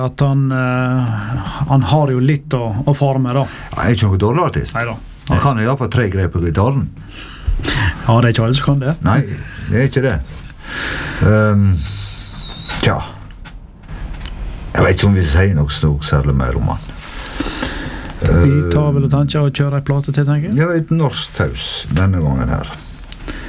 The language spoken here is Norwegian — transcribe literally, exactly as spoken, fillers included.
At han, uh, han har jo litt å, å fare med, da. Han er ikke noen dårlig artist. Neida. Han kan i hvert fall tre grep på gitaren. Ja, det er ikke alle som kan det. Nei, det er ikke det. Um, tja. Jeg vet ikke om vi sier noe snok særlig mer om han. Vi tar vel og tenker å kjøre en plate til, tenker jeg. Jeg vet norsk taus denne gangen her.